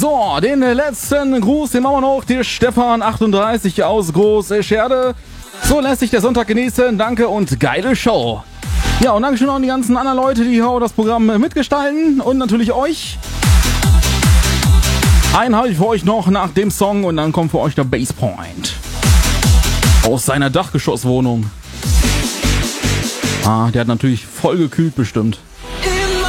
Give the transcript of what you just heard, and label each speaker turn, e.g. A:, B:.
A: So, den letzten Gruß, den machen wir noch. Der Stefan 38 aus Großscherde. So lässt sich der Sonntag genießen. Danke und geile Show. Ja, und Dankeschön auch an die ganzen anderen Leute, die hier das Programm mitgestalten. Und natürlich euch. Einen habe ich für euch noch nach dem Song und dann kommt für euch der Basspoint. Aus seiner Dachgeschosswohnung. Ah, der hat natürlich voll gekühlt bestimmt.